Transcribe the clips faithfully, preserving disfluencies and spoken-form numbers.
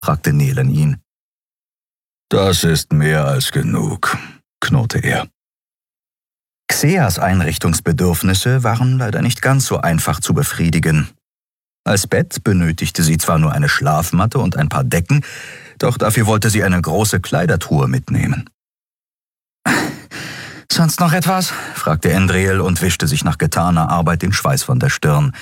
fragte Nelen ihn. »Das ist mehr als genug«, knurrte er. Xeas Einrichtungsbedürfnisse waren leider nicht ganz so einfach zu befriedigen. Als Bett benötigte sie zwar nur eine Schlafmatte und ein paar Decken, doch dafür wollte sie eine große Kleidertruhe mitnehmen. »Sonst noch etwas?« fragte Endriel und wischte sich nach getaner Arbeit den Schweiß von der Stirn.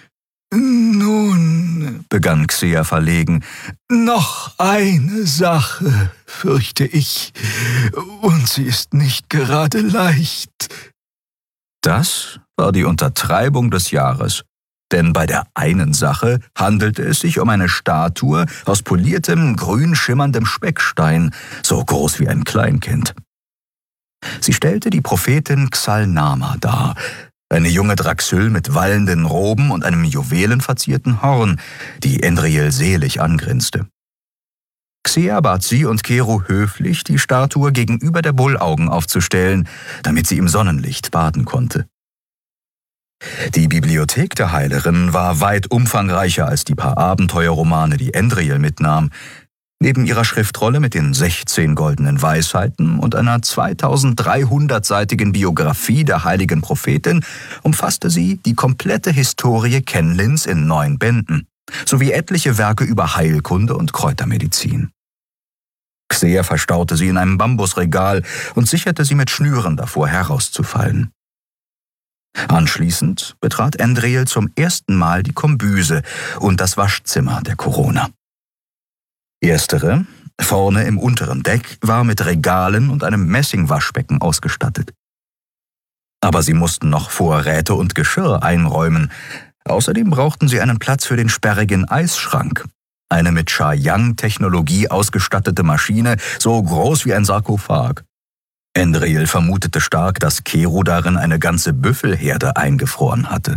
»Nun«, begann Xea verlegen, »noch eine Sache, fürchte ich, und sie ist nicht gerade leicht.« Das war die Untertreibung des Jahres, denn bei der einen Sache handelte es sich um eine Statue aus poliertem, grün schimmerndem Speckstein, so groß wie ein Kleinkind. Sie stellte die Prophetin Xalnama dar, eine junge Draxyl mit wallenden Roben und einem juwelenverzierten Horn, die Endriel selig angrinste. Xea bat sie und Kero höflich, die Statue gegenüber der Bullaugen aufzustellen, damit sie im Sonnenlicht baden konnte. Die Bibliothek der Heilerin war weit umfangreicher als die paar Abenteuerromane, die Endriel mitnahm. Neben ihrer Schriftrolle mit den sechzehn goldenen Weisheiten und einer zweitausenddreihundertseitigen Biografie der heiligen Prophetin umfasste sie die komplette Historie Kenlins in neun Bänden, sowie etliche Werke über Heilkunde und Kräutermedizin. Xea verstaute sie in einem Bambusregal und sicherte sie mit Schnüren davor, herauszufallen. Anschließend betrat Endriel zum ersten Mal die Kombüse und das Waschzimmer der Corona. Erstere, vorne im unteren Deck, war mit Regalen und einem Messingwaschbecken ausgestattet. Aber sie mussten noch Vorräte und Geschirr einräumen. Außerdem brauchten sie einen Platz für den sperrigen Eisschrank, eine mit Sha-Yang-Technologie ausgestattete Maschine, so groß wie ein Sarkophag. Endriel vermutete stark, dass Kero darin eine ganze Büffelherde eingefroren hatte.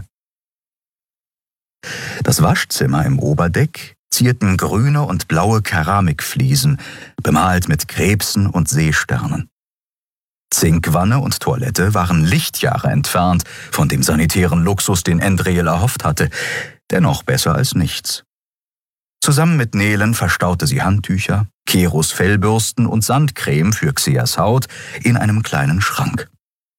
Das Waschzimmer im Oberdeck zierten grüne und blaue Keramikfliesen, bemalt mit Krebsen und Seesternen. Zinkwanne und Toilette waren Lichtjahre entfernt von dem sanitären Luxus, den Endriel erhofft hatte, dennoch besser als nichts. Zusammen mit Nelen verstaute sie Handtücher, Keros Fellbürsten und Sandcreme für Xeas Haut in einem kleinen Schrank.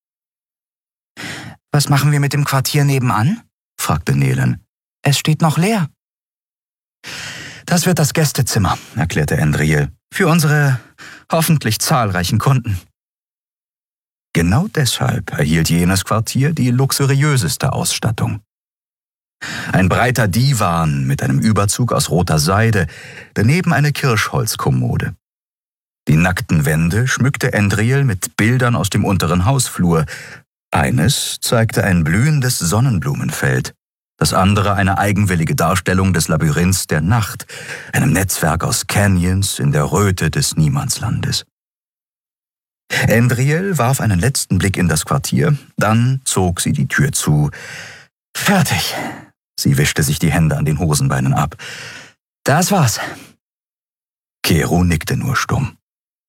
»Was machen wir mit dem Quartier nebenan?« fragte Nelen. »Es steht noch leer.« »Das wird das Gästezimmer«, erklärte Endriel, »für unsere hoffentlich zahlreichen Kunden.« Genau deshalb erhielt jenes Quartier die luxuriöseste Ausstattung. Ein breiter Divan mit einem Überzug aus roter Seide, daneben eine Kirschholzkommode. Die nackten Wände schmückte Endriel mit Bildern aus dem unteren Hausflur. Eines zeigte ein blühendes Sonnenblumenfeld, das andere eine eigenwillige Darstellung des Labyrinths der Nacht, einem Netzwerk aus Canyons in der Röte des Niemandslandes. Endriel warf einen letzten Blick in das Quartier, dann zog sie die Tür zu. »Fertig!« Sie wischte sich die Hände an den Hosenbeinen ab. »Das war's.« Kero nickte nur stumm.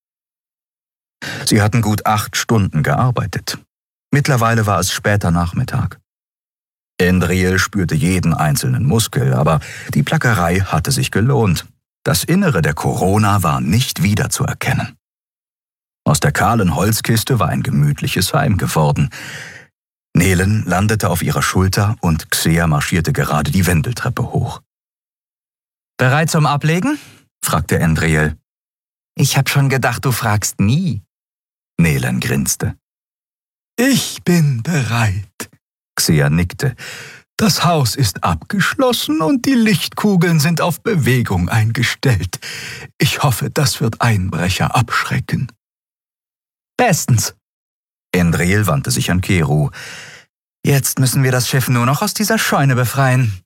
Sie hatten gut acht Stunden gearbeitet. Mittlerweile war es später Nachmittag. Endriel spürte jeden einzelnen Muskel, aber die Plackerei hatte sich gelohnt. Das Innere der Corona war nicht wiederzuerkennen. Aus der kahlen Holzkiste war ein gemütliches Heim geworden. Nelen landete auf ihrer Schulter und Xea marschierte gerade die Wendeltreppe hoch. »Bereit zum Ablegen?« fragte Endriel. »Ich hab schon gedacht, du fragst nie.« Nelen grinste. »Ich bin bereit.« Xea nickte. »Das Haus ist abgeschlossen und die Lichtkugeln sind auf Bewegung eingestellt. Ich hoffe, das wird Einbrecher abschrecken.« »Bestens.« Endriel wandte sich an Kero. »Jetzt müssen wir das Schiff nur noch aus dieser Scheune befreien.«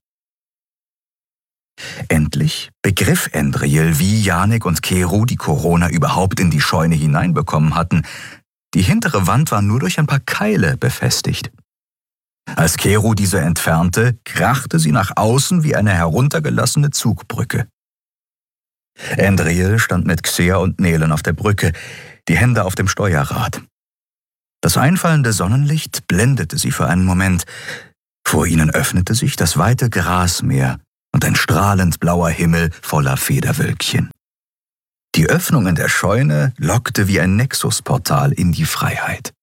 Endlich begriff Endriel, wie Janik und Kero die Corona überhaupt in die Scheune hineinbekommen hatten. Die hintere Wand war nur durch ein paar Keile befestigt. Als Kero diese entfernte, krachte sie nach außen wie eine heruntergelassene Zugbrücke. Endriel stand mit Xea und Nelen auf der Brücke, die Hände auf dem Steuerrad. Das einfallende Sonnenlicht blendete sie für einen Moment. Vor ihnen öffnete sich das weite Grasmeer und ein strahlend blauer Himmel voller Federwölkchen. Die Öffnung in der Scheune lockte wie ein Nexusportal in die Freiheit.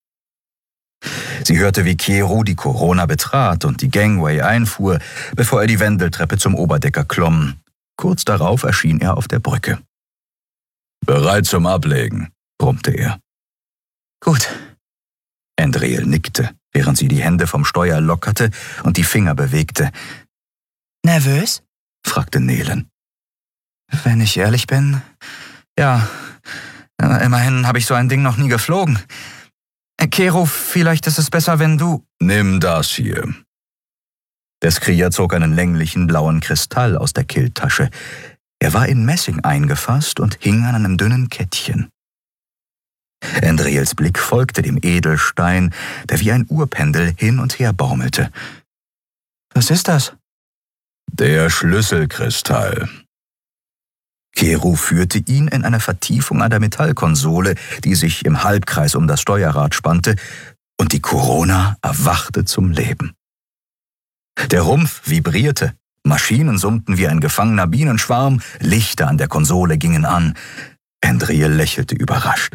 Sie hörte, wie Keru die Corona betrat und die Gangway einfuhr, bevor er die Wendeltreppe zum Oberdecker klomm. Kurz darauf erschien er auf der Brücke. »Bereit zum Ablegen«, brummte er. »Gut.« Andriel nickte, während sie die Hände vom Steuer lockerte und die Finger bewegte. »Nervös?« fragte Nelen. »Wenn ich ehrlich bin, ja, immerhin habe ich so ein Ding noch nie geflogen. Keru, vielleicht ist es besser, wenn du...« »Nimm das hier.« Der Skrier zog einen länglichen blauen Kristall aus der Killtasche. Er war in Messing eingefasst und hing an einem dünnen Kettchen. Andriels Blick folgte dem Edelstein, der wie ein Uhrpendel hin und her baumelte. »Was ist das?« »Der Schlüsselkristall.« Keru führte ihn in eine Vertiefung an der Metallkonsole, die sich im Halbkreis um das Steuerrad spannte, und die Corona erwachte zum Leben. Der Rumpf vibrierte, Maschinen summten wie ein gefangener Bienenschwarm, Lichter an der Konsole gingen an. Andriel lächelte überrascht.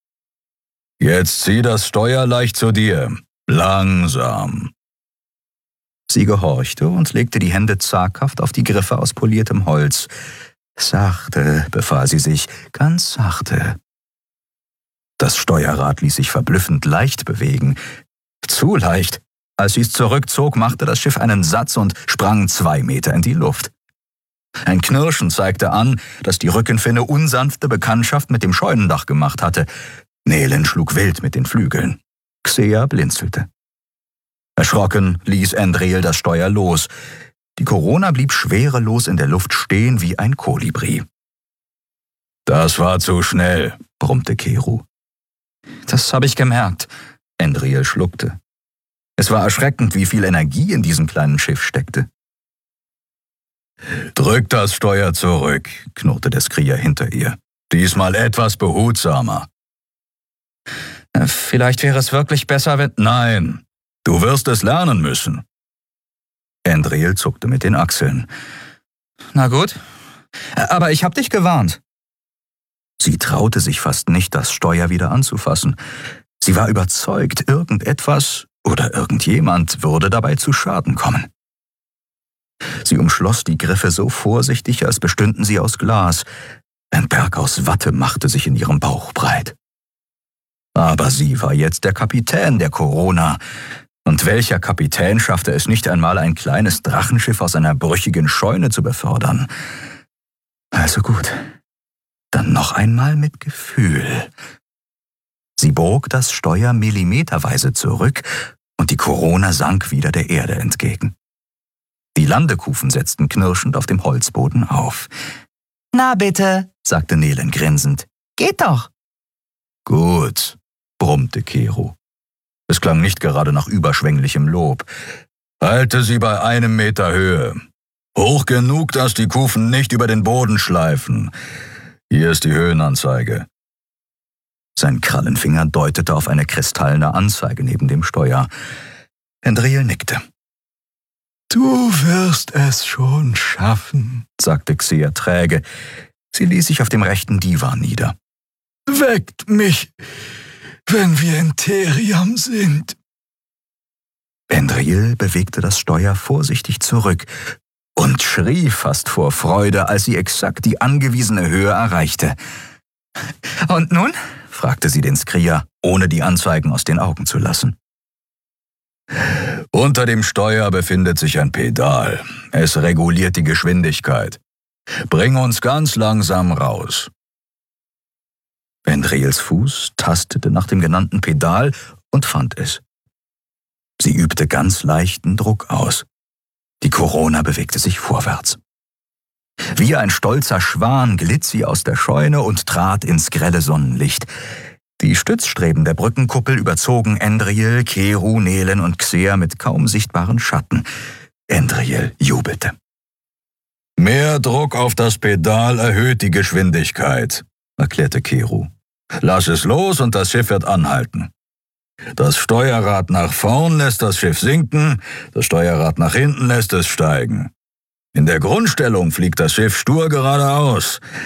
»Jetzt zieh das Steuer leicht zu dir. Langsam.« Sie gehorchte und legte die Hände zaghaft auf die Griffe aus poliertem Holz. »Sachte«, befahl sie sich, »ganz sachte.« Das Steuerrad ließ sich verblüffend leicht bewegen. Zu leicht. Als sie es zurückzog, machte das Schiff einen Satz und sprang zwei Meter in die Luft. Ein Knirschen zeigte an, dass die Rückenfinne unsanfte Bekanntschaft mit dem Scheunendach gemacht hatte. Nelen schlug wild mit den Flügeln. Xea blinzelte. Erschrocken ließ Andriel das Steuer los. Die Corona blieb schwerelos in der Luft stehen wie ein Kolibri. »Das war zu schnell«, brummte Keru. »Das habe ich gemerkt«, Andriel schluckte. Es war erschreckend, wie viel Energie in diesem kleinen Schiff steckte. »Drück das Steuer zurück«, knurrte der Skrier hinter ihr. »Diesmal etwas behutsamer.« »Vielleicht wäre es wirklich besser, wenn...« »Nein, du wirst es lernen müssen.« Andriel zuckte mit den Achseln. »Na gut, aber ich hab dich gewarnt.« Sie traute sich fast nicht, das Steuer wieder anzufassen. Sie war überzeugt, irgendetwas oder irgendjemand würde dabei zu Schaden kommen. Sie umschloss die Griffe so vorsichtig, als bestünden sie aus Glas. Ein Berg aus Watte machte sich in ihrem Bauch breit. Aber sie war jetzt der Kapitän der Corona. Und welcher Kapitän schaffte es nicht einmal, ein kleines Drachenschiff aus einer brüchigen Scheune zu befördern? Also gut, dann noch einmal mit Gefühl. Sie bog das Steuer millimeterweise zurück und die Corona sank wieder der Erde entgegen. Die Landekufen setzten knirschend auf dem Holzboden auf. »Na bitte«, sagte Nelen grinsend, »geht doch.« »Gut«, brummte Keru. Es klang nicht gerade nach überschwänglichem Lob. »Halte sie bei einem Meter Höhe. Hoch genug, dass die Kufen nicht über den Boden schleifen. Hier ist die Höhenanzeige.« Sein Krallenfinger deutete auf eine kristallene Anzeige neben dem Steuer. Andriel nickte. »Du wirst es schon schaffen«, sagte Xea träge. Sie ließ sich auf dem rechten Divan nieder. »Weckt mich, wenn wir in Theriam sind.« Andriel bewegte das Steuer vorsichtig zurück und schrie fast vor Freude, als sie exakt die angewiesene Höhe erreichte. »Und nun?« fragte sie den Skrier, ohne die Anzeigen aus den Augen zu lassen. »Unter dem Steuer befindet sich ein Pedal. Es reguliert die Geschwindigkeit. Bring uns ganz langsam raus.« Andriels Fuß tastete nach dem genannten Pedal und fand es. Sie übte ganz leichten Druck aus. Die Corona bewegte sich vorwärts. Wie ein stolzer Schwan glitt sie aus der Scheune und trat ins grelle Sonnenlicht. Die Stützstreben der Brückenkuppel überzogen Andriel, Keru, Nelen und Xea mit kaum sichtbaren Schatten. Andriel jubelte. »Mehr Druck auf das Pedal erhöht die Geschwindigkeit«, erklärte Keru. »Lass es los und das Schiff wird anhalten. Das Steuerrad nach vorn lässt das Schiff sinken, das Steuerrad nach hinten lässt es steigen. In der Grundstellung fliegt das Schiff stur geradeaus.